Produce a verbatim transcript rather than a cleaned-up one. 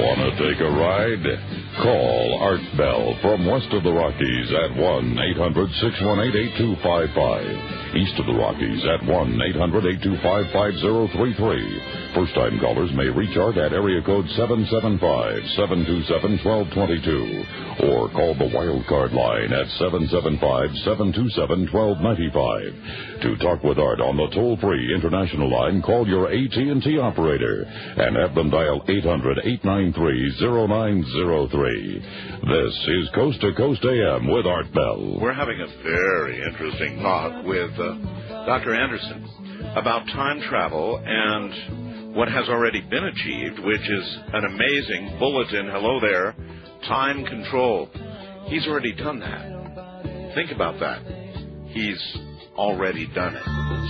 Want to take a ride? Call Art Bell from west of the Rockies at one eight hundred six one eight eight two five five. East of the Rockies at one eight hundred eight two five five zero three three. First-time callers may reach Art at area code seven seven five, seven two seven, one two two two or call the Wildcard line at seven seven five, seven two seven, one two nine five. To talk with Art on the toll-free international line, call your A T and T operator and have them dial eight hundred, eight nine three, zero nine zero three. This is Coast to Coast A M with Art Bell. We're having a very interesting talk with uh, Doctor Anderson about time travel and what has already been achieved, which is an amazing bulletin. Hello there, time control. He's already done that. Think about that. He's already done it.